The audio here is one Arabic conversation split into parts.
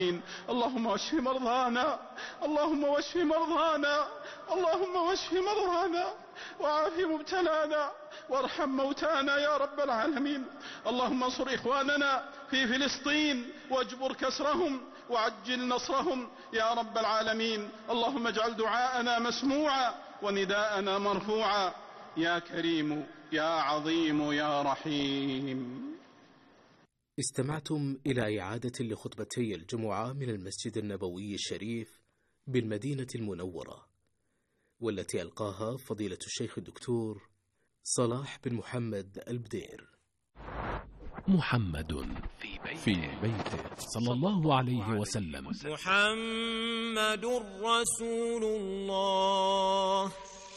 اللهم واشف مرضانا، اللهم واشف مرضانا، اللهم واشف مرضانا، وعاف مبتلانا، وارحم موتانا يا رب العالمين. اللهم انصر إخواننا في فلسطين واجبر كسرهم وعجل نصرهم يا رب العالمين. اللهم اجعل دعاءنا مسموعا ونداءنا مرفوعا يا كريم يا عظيم يا رحيم. استمعتم إلى إعادة لخطبتي الجمعة من المسجد النبوي الشريف بالمدينة المنورة، والتي ألقاها فضيلة الشيخ الدكتور صلاح بن محمد البدير. محمد في بيته صلى الله عليه وسلم. محمد رسول الله.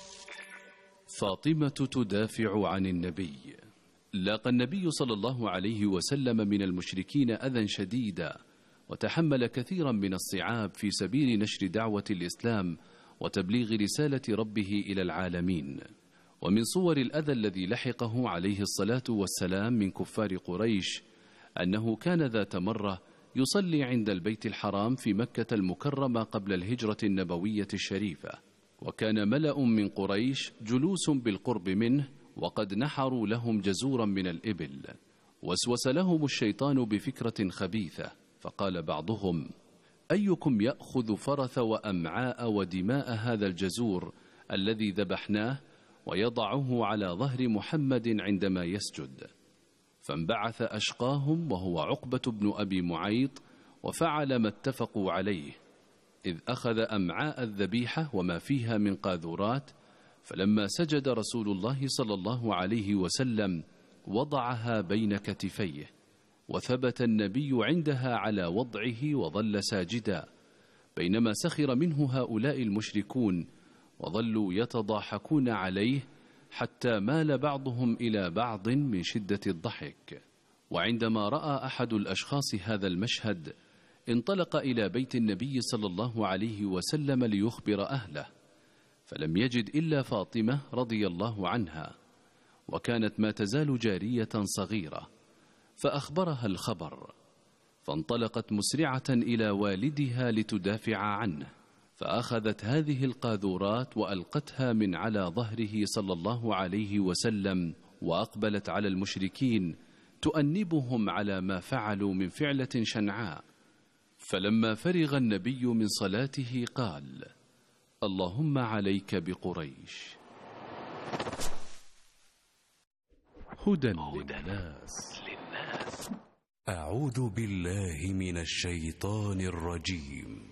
فاطمة تدافع عن النبي. لاقى النبي صلى الله عليه وسلم من المشركين أذى شديدا، وتحمل كثيرا من الصعاب في سبيل نشر دعوة الإسلام وتبليغ رسالة ربه إلى العالمين. ومن صور الأذى الذي لحقه عليه الصلاة والسلام من كفار قريش أنه كان ذات مرة يصلي عند البيت الحرام في مكة المكرمة قبل الهجرة النبوية الشريفة، وكان ملأ من قريش جلوس بالقرب منه وقد نحروا لهم جزورا من الإبل. وسوس لهم الشيطان بفكرة خبيثة، فقال بعضهم: أيكم يأخذ فرث وأمعاء ودماء هذا الجزور الذي ذبحناه ويضعه على ظهر محمد عندما يسجد؟ فانبعث أشقاهم وهو عقبة بن أبي معيط، وفعل ما اتفقوا عليه، إذ أخذ أمعاء الذبيحة وما فيها من قاذورات، فلما سجد رسول الله صلى الله عليه وسلم وضعها بين كتفيه، وثبت النبي عندها على وضعه وظل ساجدا، بينما سخر منه هؤلاء المشركون وظلوا يتضاحكون عليه حتى مال بعضهم إلى بعض من شدة الضحك. وعندما رأى أحد الأشخاص هذا المشهد انطلق إلى بيت النبي صلى الله عليه وسلم ليخبر أهله، فلم يجد إلا فاطمة رضي الله عنها، وكانت ما تزال جارية صغيرة، فأخبرها الخبر، فانطلقت مسرعة إلى والدها لتدافع عنه، فأخذت هذه القاذورات وألقتها من على ظهره صلى الله عليه وسلم، وأقبلت على المشركين تؤنبهم على ما فعلوا من فعلة شنعاء. فلما فرغ النبي من صلاته قال: اللهم عليك بقريش. هدى للناس. أعوذ بالله من الشيطان الرجيم.